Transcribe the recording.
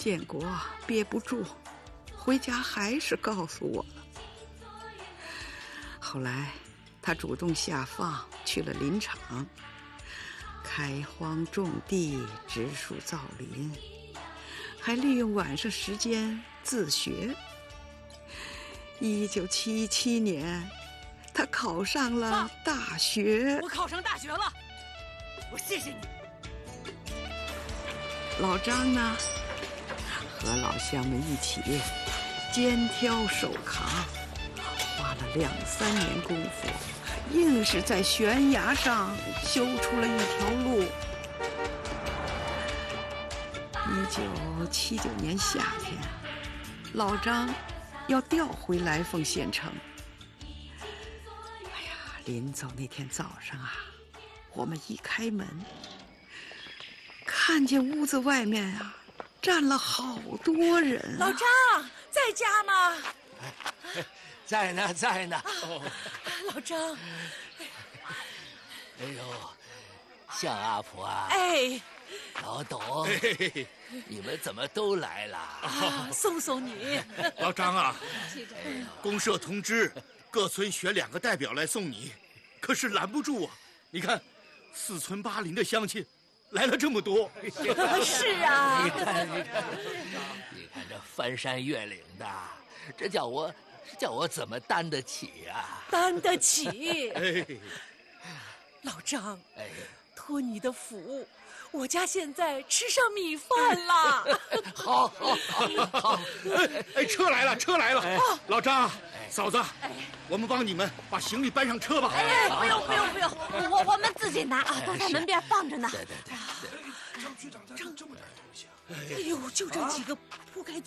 建国憋不住，回家还是告诉我了。后来他主动下放去了林场，开荒种地，植树造林，还利用晚上时间自学。1977年，他考上了大学。 我考上大学了，我谢谢你。 老张呢，和老乡们一起肩挑手扛，花了2、3年功夫，硬是在悬崖上修出了一条路。1979年夏天，老张要调回来凤县城。哎呀，临走那天早上啊，我们一开门，看见屋子外面啊站了好多人。 老张在家吗？ 在呢，在呢。 老张， 哎呦，向阿婆啊！ 哎， 老董，你们怎么都来了？ 送送你。 老张啊，公社通知各村选2个代表来送你，可是拦不住啊！你看，4村8邻的乡亲来了这么多。 是啊， 你看这翻山越岭的，这叫我怎么担得起啊？ 担得起。 哎， 老张， 哎， 托你的福，我家现在吃上米饭了。 好， 哎，车来了，车来了！老张，嫂子，我们帮你们把行李搬上车吧。 哎，不用，我们自己拿啊，都在门边放着呢。 对。 张局长这么点东西，哎呦，就这几个铺盖